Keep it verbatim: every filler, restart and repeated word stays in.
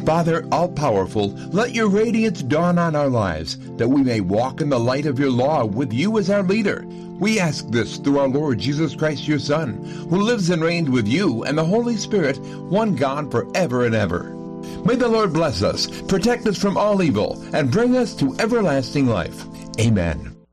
Father, all-powerful, let your radiance dawn on our lives, that we may walk in the light of your law with you as our leader. We ask this through our Lord Jesus Christ, your Son, who lives and reigns with you and the Holy Spirit, one God forever and ever. May the Lord bless us, protect us from all evil, and bring us to everlasting life. Amen.